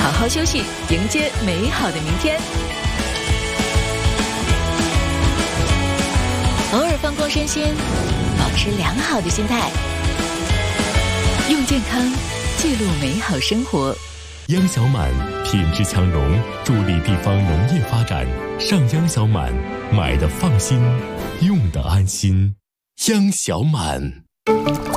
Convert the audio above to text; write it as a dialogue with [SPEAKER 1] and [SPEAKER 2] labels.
[SPEAKER 1] 好好休息，迎接美好的明天。偶尔放空身心，保持良好的心态，用健康记录美好生活。
[SPEAKER 2] 央小满品质强农，助力地方农业发展。上央小满，买的放心，用的安心。央小满。